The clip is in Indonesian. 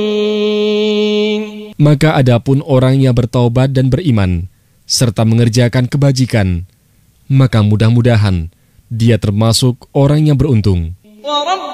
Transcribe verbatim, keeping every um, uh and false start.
Maka adapun orang yang bertaubat dan beriman, serta mengerjakan kebajikan, maka mudah-mudahan dia termasuk orang yang beruntung.